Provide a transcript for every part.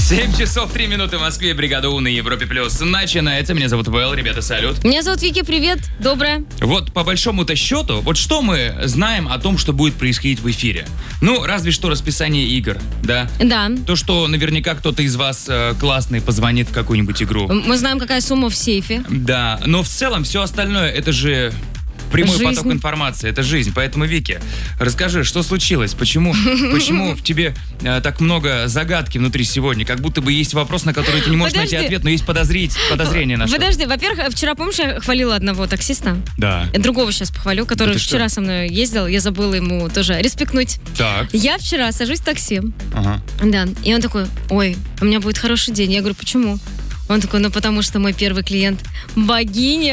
7 часов 3 минуты в Москве. Бригада У на Европе Плюс начинается. Меня зовут Вэл. Ребята, салют. Меня зовут Вики, привет, доброе. Вот по большому-то счету, вот что мы знаем о том, что будет происходить в эфире? Ну, разве что расписание игр, да? Да. То, что наверняка кто-то из вас классный позвонит в какую-нибудь игру. Мы знаем, какая сумма в сейфе. Да, но в целом все остальное это же... Прямой Жизнь. поток информации, это жизнь. Поэтому, Вики, расскажи, что случилось? Почему в тебе так много загадки внутри сегодня? Как будто бы есть вопрос, на который ты не можешь найти ответ, но есть подозрение на что. Подожди, во-первых, вчера, помнишь, я хвалила одного таксиста? Да. Другого сейчас похвалю, который вчера со мной ездил. Я забыла ему тоже респектнуть. Так. Я вчера сажусь в такси. Ага. Да. И он такой: ой, у меня будет хороший день. Я говорю: почему? Он такой: ну потому что мой первый клиент богиня.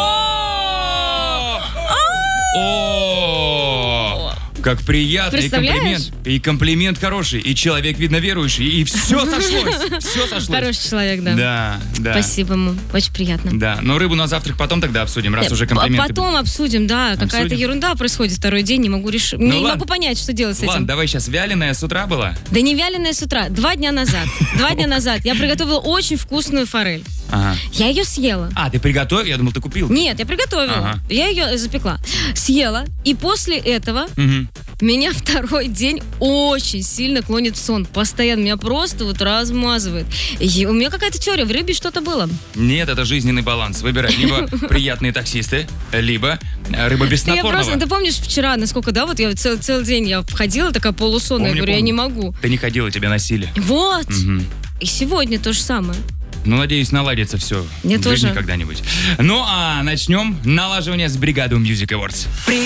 О, как приятно, и комплимент хороший, и человек, видно, верующий, и все сошлось, все сошлось. Хороший человек, да. Да. Спасибо ему, очень приятно. Да, но рыбу на завтрак потом тогда обсудим, раз уже комплименты. Потом обсудим, да, какая-то ерунда происходит второй день, не могу решить, не могу понять, что делать с этим. Ладно, давай сейчас, вяленая с утра была? Да не вяленая с утра, 2 дня назад я приготовила очень вкусную форель. Ага. Я ее съела. А, ты приготовил? Я думал, ты купил. Нет, я приготовила. Ага. Я ее запекла. Съела. И после этого меня второй день очень сильно клонит в сон. Постоянно меня просто вот размазывает. И у меня какая-то теория, в рыбе что-то было. Нет, это жизненный баланс. Выбирай либо приятные таксисты, либо рыба без снотворного. Ты помнишь вчера, насколько, да, вот я целый день я ходила такая полусонная, я говорю, я не могу. Ты не ходила, тебя носили. Вот. И сегодня то же самое. Ну, надеюсь, наладится все. Мне тоже. Когда-нибудь. Ну, а начнем налаживание с бригадой Music Awards.